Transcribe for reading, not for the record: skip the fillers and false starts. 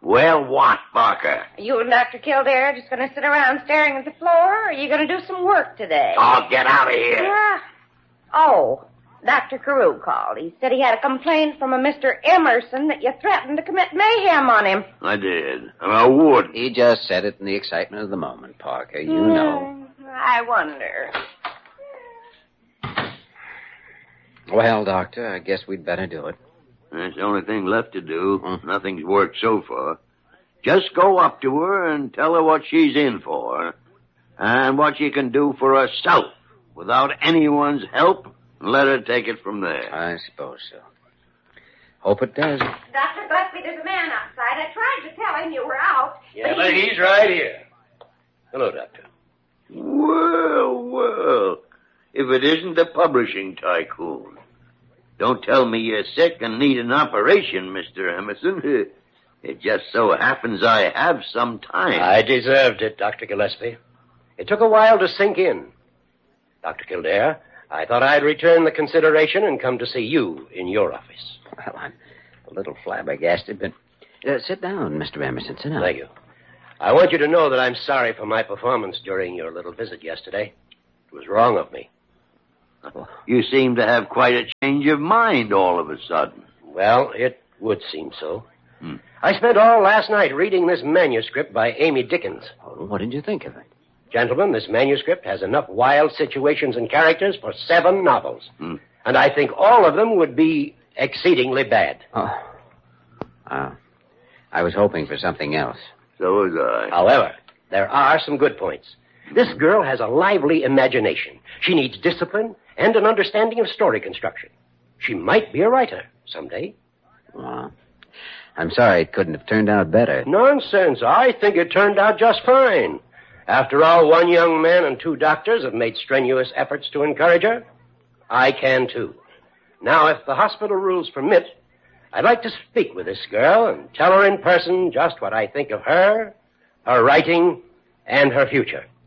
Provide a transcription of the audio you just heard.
Well, what, Barker? Are you and Dr. Kildare just going to sit around staring at the floor, or are you going to do some work today? Oh, get out of here. Yeah. Oh, Dr. Carew called. He said he had a complaint from a Mr. Emerson that you threatened to commit mayhem on him. I did. And I would. He just said it in the excitement of the moment, Parker. You know. I wonder. Well, Doctor, I guess we'd better do it. That's the only thing left to do. Nothing's worked so far. Just go up to her and tell her what she's in for. And what she can do for herself without anyone's help. And let her take it from there. I suppose so. Hope it does. Dr. Gillespie, there's a man outside. I tried to tell him you were out. Yeah, but he's right here. Hello, Doctor. Well, if it isn't the publishing tycoon. Don't tell me you're sick and need an operation, Mr. Emerson. It just so happens I have some time. I deserved it, Dr. Gillespie. It took a while to sink in. Dr. Kildare, I thought I'd return the consideration and come to see you in your office. Well, I'm a little flabbergasted, but... sit down, Mr. Emerson. Sit down. Thank you. I want you to know that I'm sorry for my performance during your little visit yesterday. It was wrong of me. You seem to have quite a change of mind all of a sudden. Well, it would seem so. I spent all last night reading this manuscript by Amy Dickens. Oh, what did you think of it? Gentlemen, this manuscript has enough wild situations and characters for 7 novels. And I think all of them would be exceedingly bad. I was hoping for something else. So was I. However, there are some good points. This girl has a lively imagination. She needs discipline and an understanding of story construction. She might be a writer someday. Well, I'm sorry it couldn't have turned out better. Nonsense. I think it turned out just fine. After all, 1 young man and 2 doctors have made strenuous efforts to encourage her. I can, too. Now, if the hospital rules permit, I'd like to speak with this girl and tell her in person just what I think of her, her writing, and her future.